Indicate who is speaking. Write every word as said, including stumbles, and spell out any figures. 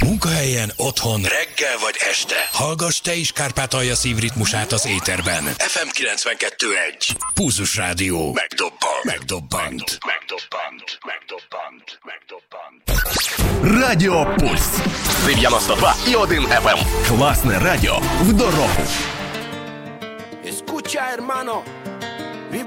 Speaker 1: Munkahelyen, otthon, reggel vagy este. Hallgass te is Kárpátalja szívritmusát az éterben. ef em kilencvenkettő egy. Pulzus Rádió. Megdobbant. Megdobbant. Megdobbant. Megdobbant. Megdobbant.
Speaker 2: Радіо Пульс. дев'яносто два і один еф ем. Класне радіо в дорогу.
Speaker 3: Escucha, hermano.